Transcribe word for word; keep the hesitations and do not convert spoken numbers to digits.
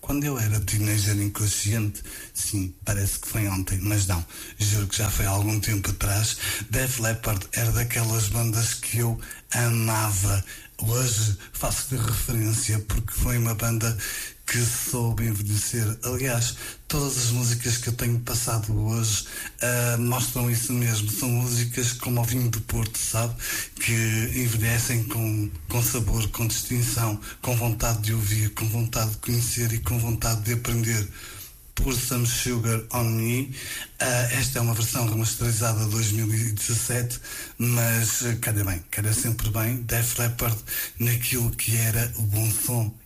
quando eu era teenager inconsciente, sim, parece que foi ontem, mas não, juro que já foi há algum tempo atrás. Def Leppard era daquelas bandas que eu amava. Hoje faço-lhe referência porque foi uma banda que soube envelhecer. Aliás, todas as músicas que eu tenho passado hoje uh, mostram isso mesmo. São músicas como o vinho do Porto, sabe? Que envelhecem com, com sabor, com distinção, com vontade de ouvir, com vontade de conhecer e com vontade de aprender. Pour Some Sugar on Me. Uh, esta é uma versão remasterizada de dois mil e dezassete, mas uh, calha bem, calha sempre bem. Def Leppard naquilo que era o bom som